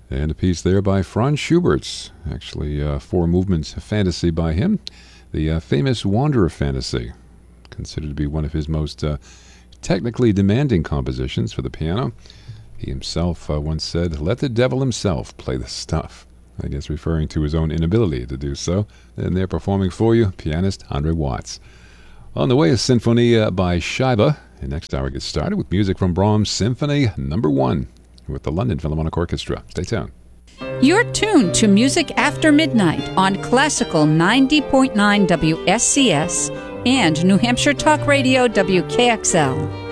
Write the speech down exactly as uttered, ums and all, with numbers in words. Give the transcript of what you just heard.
And a piece there by Franz Schubert, actually uh, four movements fantasy by him, the uh, famous Wanderer Fantasy, considered to be one of his most uh, technically demanding compositions for the piano. He himself uh, once said, "Let the devil himself play the stuff," I guess referring to his own inability to do so. And they're performing for you, pianist Andre Watts. On the way, a symphony uh, by Scheibe, and next hour gets started with music from Brahms' Symphony Number One with the London Philharmonic Orchestra. Stay tuned. You're tuned to Music After Midnight on Classical ninety point nine W S C S and New Hampshire Talk Radio W K X L.